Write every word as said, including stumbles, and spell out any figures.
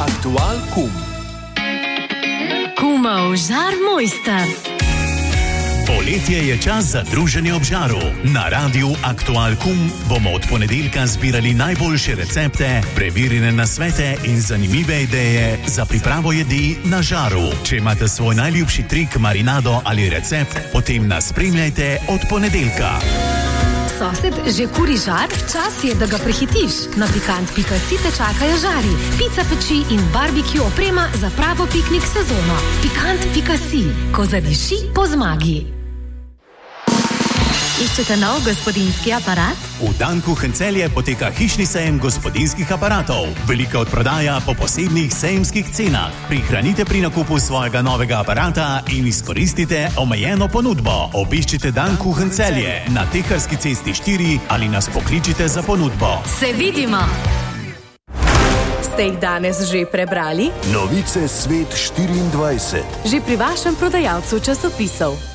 Aktual kum. Kumov žar mojster. Poletje je čas za druženje ob žaru. Na Radiu Aktual kum bomo od ponedeljka zbirali najboljše recepte, preverjene nasvete in zanimive ideje za pripravo jedi na žaru. Če imate svoj najljubši trik, marinado ali recept, potem nas spremljajte od ponedeljka. Sosed že kuri žar? Čas je, da ga prehitiš. Na pikant pika si te čakajo žari, pica peči in barbecue oprema za pravo piknik sezono. pikant pika si, ko zadiši po zmagi. Iščete nov gospodinjski aparat? V Danku Hencelje poteka hišni sejem gospodinjskih aparatov. Velika odprodaja po posebnih sejemskih cenah. Prihranite pri nakupu svojega novega aparata in izkoristite omejeno ponudbo. Obiščite Danku Hencelje na Teharski cesti štiri ali nas pokličite za ponudbo. Se vidimo! Ste jih danes že prebrali? Novice Svet štiriindvajset. Že pri vašem prodajalcu časopisov.